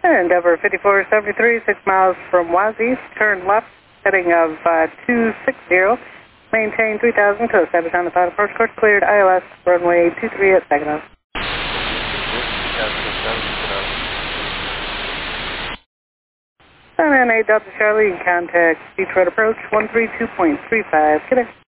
Endeavor 5473, 6 miles from Wazee, turn left, heading of 260. Maintain 3000 to establish on the final approach course, cleared ILS, runway 23 at Saginaw. San 8 Delta Charlie, contact Detroit approach 132.35. Connect.